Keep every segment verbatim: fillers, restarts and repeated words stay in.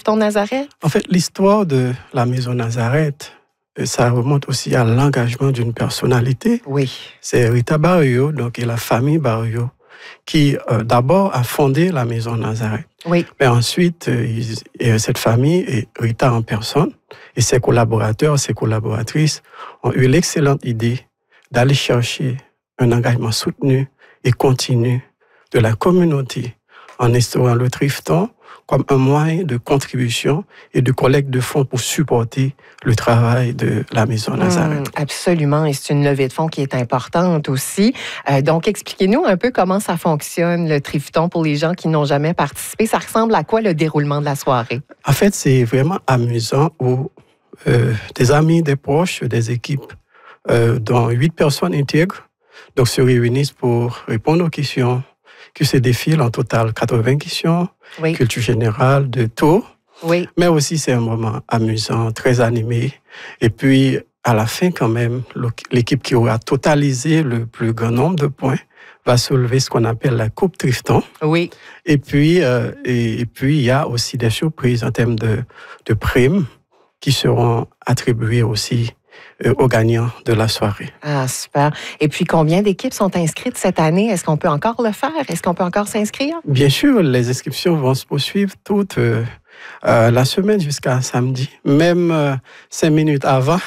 Trifton Nazareth? En fait, l'histoire de la Maison Nazareth, ça remonte aussi à l'engagement d'une personnalité. Oui. C'est Rita Barrio, donc, et la famille Barrio, qui euh, d'abord a fondé la Maison Nazareth. Oui. Mais ensuite, euh, ils, cette famille, et Rita en personne, et ses collaborateurs, ses collaboratrices, ont eu l'excellente idée d'aller chercher un engagement soutenu et continu de la communauté en instaurant le Trifton comme un moyen de contribution et de collecte de fonds pour supporter le travail de la Maison Nazareth. Mmh, absolument, et c'est une levée de fonds qui est importante aussi. Euh, donc, expliquez-nous un peu comment ça fonctionne, le Trifton, pour les gens qui n'ont jamais participé. Ça ressemble à quoi le déroulement de la soirée? En fait, c'est vraiment amusant où euh, des amis, des proches, des équipes, euh, dont huit personnes intègres, donc se réunissent pour répondre aux questions qui se défilent, en total quatre-vingts questions, oui. Culture générale, de tout. Oui. Mais aussi, c'est un moment amusant, très animé. Et puis, à la fin, quand même, l'équipe qui aura totalisé le plus grand nombre de points va soulever ce qu'on appelle la Coupe Trifton. Oui. Et puis, euh, et, et puis, il y a aussi des surprises en termes de, de primes qui seront attribuées aussi euh, aux gagnants de la soirée. Ah, super. Et puis, combien d'équipes sont inscrites cette année? Est-ce qu'on peut encore le faire? Est-ce qu'on peut encore s'inscrire? Bien sûr, les inscriptions vont se poursuivre toute euh, euh, la semaine jusqu'à samedi, même euh, cinq minutes avant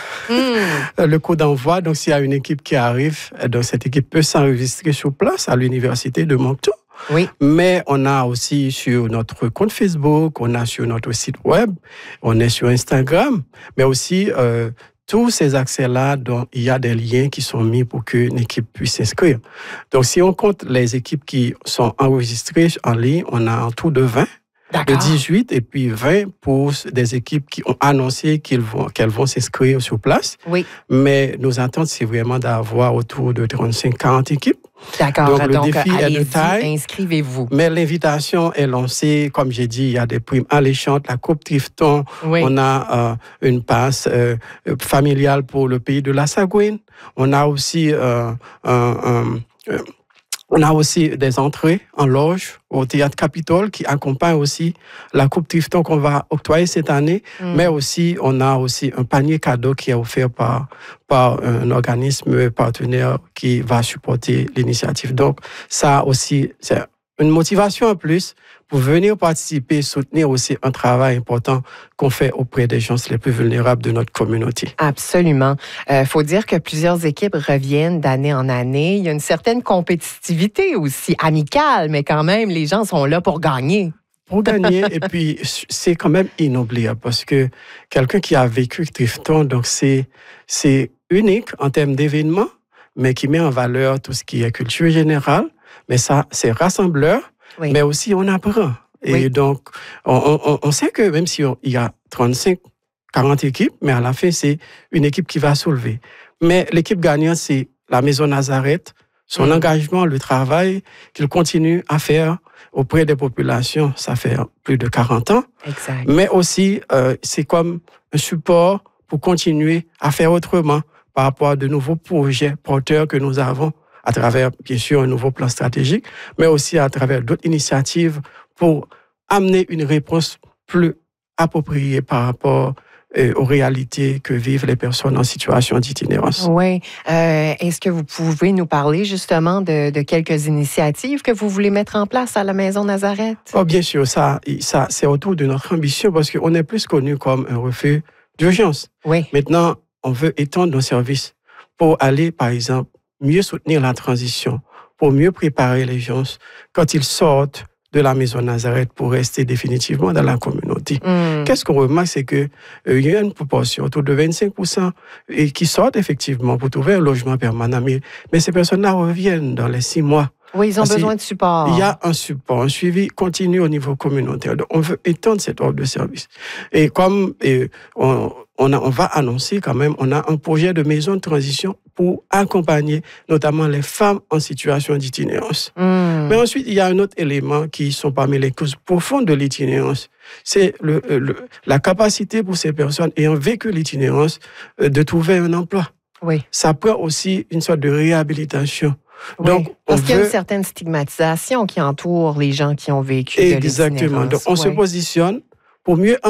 mm. le coup d'envoi. Donc, s'il y a une équipe qui arrive, donc cette équipe peut s'enregistrer sur place à l'université de Moncton. Oui. Mais on a aussi sur notre compte Facebook, on a sur notre site web, on est sur Instagram, mais aussi euh, tous ces accès-là, donc il y a des liens qui sont mis pour qu'une équipe puisse s'inscrire. Donc, si on compte les équipes qui sont enregistrées en ligne, on a un tout de vingt. De dix-huit et puis vingt pour des équipes qui ont annoncé qu'elles vont, qu'elles vont s'inscrire sur place. Oui. Mais nos attentes, c'est vraiment d'avoir autour de trente-cinq à quarante équipes. D'accord. Donc, le Donc, défi est de taille. Inscrivez-vous. Mais l'invitation est lancée. Comme j'ai dit, il y a des primes alléchantes. La Coupe Trifton, oui. On a euh, une passe euh, familiale pour le pays de la Sagouine. On a aussi euh, un... un, un On a aussi des entrées en loge au Théâtre Capitole qui accompagnent aussi la Coupe Trifton qu'on va octroyer cette année. Mm. Mais aussi, on a aussi un panier cadeau qui est offert par, par un organisme partenaire qui va supporter l'initiative. Donc, ça aussi, c'est une motivation en plus pour venir participer, soutenir aussi un travail important qu'on fait auprès des gens les plus vulnérables de notre communauté. Absolument. Il euh, faut dire que plusieurs équipes reviennent d'année en année. Il y a une certaine compétitivité aussi, amicale, mais quand même, les gens sont là pour gagner. Pour gagner, et puis c'est quand même inoubliable parce que quelqu'un qui a vécu Trifton, donc c'est, c'est unique en termes d'événements, mais qui met en valeur tout ce qui est culture générale, mais ça, c'est rassembleur. Oui. Mais aussi, on apprend. Et oui. donc, on, on, on sait que même s'il y a trente-cinq, quarante équipes, mais à la fin, c'est une équipe qui va soulever. Mais l'équipe gagnante, c'est la Maison Nazareth, son mmh. engagement, le travail qu'il continue à faire auprès des populations, ça fait plus de quarante ans. Exact. Mais aussi, euh, c'est comme un support pour continuer à faire autrement par rapport à de nouveaux projets porteurs que nous avons à travers, bien sûr, un nouveau plan stratégique, mais aussi à travers d'autres initiatives pour amener une réponse plus appropriée par rapport euh, aux réalités que vivent les personnes en situation d'itinérance. Oui. Euh, est-ce que vous pouvez nous parler justement de, de quelques initiatives que vous voulez mettre en place à la Maison Nazareth? Oh, bien sûr, ça, ça, c'est autour de notre ambition parce qu'on est plus connu comme un refuge d'urgence. Oui. Maintenant, on veut étendre nos services pour aller, par exemple, mieux soutenir la transition, pour mieux préparer les gens quand ils sortent de la Maison Nazareth pour rester définitivement dans la communauté. Mm. Qu'est-ce qu'on remarque, c'est qu'il euh, y a une proportion autour de vingt-cinq pour cent et qui sortent effectivement pour trouver un logement permanent, mais, mais ces personnes-là reviennent dans les six mois. Oui, ils ont Parce besoin de support. Il y a un support, un suivi continu au niveau communautaire. Donc, on veut étendre cette offre de service. Et comme et on, on, a, on va annoncer quand même, on a un projet de maison de transition pour accompagner notamment les femmes en situation d'itinérance. Mmh. Mais ensuite, il y a un autre élément qui sont parmi les causes profondes de l'itinérance. C'est le, le, la capacité pour ces personnes ayant vécu l'itinérance de trouver un emploi. Oui. Ça prend aussi une sorte de réhabilitation. Oui, donc, parce qu'il y a veut... une certaine stigmatisation qui entoure les gens qui ont vécu Exactement. de l'itinérance. Donc, on oui. se positionne pour mieux